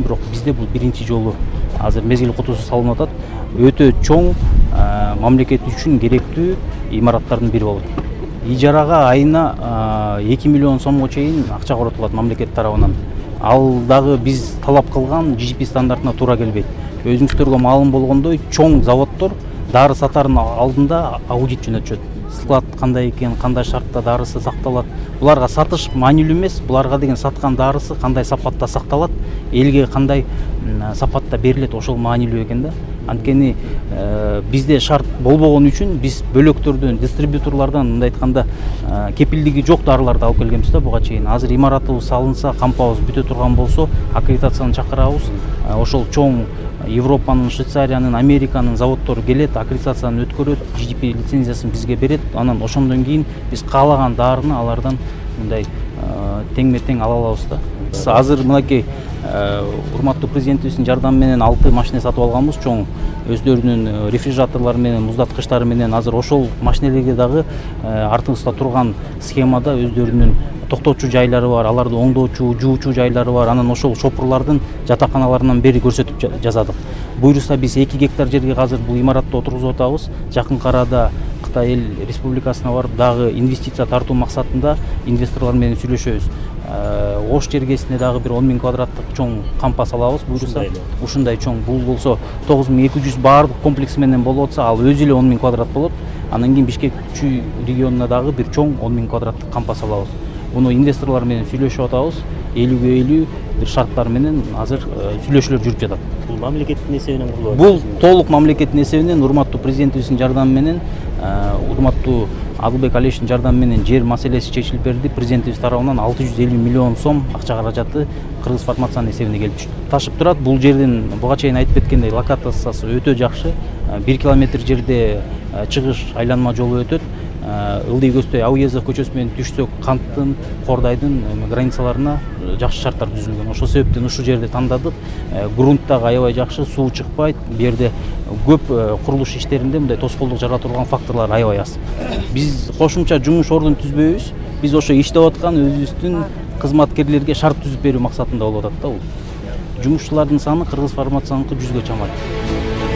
бирок бизде бул биринчи жолу азыр мезгил кутусу салынып атат. Өтө чоң мамлекет үчүн керектүү имараттардын бири болот. Ижарага айына 2 миллион сомго чейин акча коротулат мамлекет тарабынан. Ал дагы биз талап кылган GDP стандартына туура келбейт. Өзүңүздөргө маалым болгондой, чоң заводдор дары сатарын алдында аудит жөнөтүшөт. Склад кандай экен, кандай шартта дарысы сакталат. Буларга сатыш маанилүү эмес, буларга деген саткан дарысы кандай сапатта сакталат, элге кандай сапатта берилет, ошол маанилүү экен да. Анткени бизде шарт болбогон үчүн биз бөлөктөрдөн, дистрибьюторлордон мындай айтканда кепилдиги жок дарыларды алып келгенбиз да буга чейин. Азыр имаратыбыз салынса, кампабыз бүтө турган болсо, аккредитацияны чакырабыз. Ошол чоң Европанын, Швейцариянын, Американын заводдору келет, аккредитацияны өткөрөт, GDP лицензиясын бизге берет. Анан ошондон кийин биз каалаган дарыны алардан мындай теңме-тең ала алабыз да. Азыр мынакей урматтуу президентибиздин жардамы менен 6 машина сатып алганбыз, чоң өздөрүнүн рефрижераторлору менен, муздаткычтары менен. Азыр ошол машинелерге дагы артыбызда турган схемада өздөрүнүн токтоочу жайлары бар, аларды оңдоочу, жуучу жайлары бар. Анан ошол шопурлардын жатаканаларынан бери көрсөтүп жазадык. Буйруса биз 2 гектар жерге азыр бул имаратты отургузуп атабыз. Жакынкы арада Кытай эл республикасына барып дагы инвестиция тартуу максатында инвесторлор менен сүйлөшөбүз. Ош жергесине дагы бир 10 000 квадраттык чоң кампа салабыз. Буйруса ушундай чоң, бул болсо 9200 баардык комплекс менен болуп атса, ал өзү эле 10 000 квадрат болот. Анан кийин Бишкек регионуна дагы бир чоң 10 000 квадраттык кампа салабыз. Буну инвесторлор менен сүйлөшүп атабыз. 50-50 бир шарттар менен азыр сүйлөшүүлөр жүрүп жатат. Бул мамлекеттин эсебинен курулат. Бул толук мамлекеттин эсебинен, урматтуу президентибиздин жардамы менен, урматтуу Адылбек Алиевичтин жардамы менен жер маселеси чечилип берди. Президентибиз тарабынан 650 миллион сом акча каражаты Кыргыз фармациянын эсебине келип түштү. Ташып турат. Бул жердин буга чейин айтып кеткендей локациясы өтө жакшы. 1 километр жерде чыгыш айланма жолу өтөт. Ылдый көздөй Ауезов көчөсү менен түшсөк, Канттын, Кордайдын границаларына жакшы шарттар түзүлгөн. Ошол себептен ушул жерди тандадык. Грунт дагы аябай жакшы, суу чыкпайт. Бу жерде көп курулуш иштеринде мындай тоскоолдук жарата турган факторлор аябай аз. Биз кошумча жумуш ордун түзбөйбүз. Биз ошо иштеп аткан өзүбүздүн кызматкерлерге шарт түзүп берүү максатында болуп атат да бул. Жумушчулардын саны Кыргыз фармацияныкы 100гө чамайт.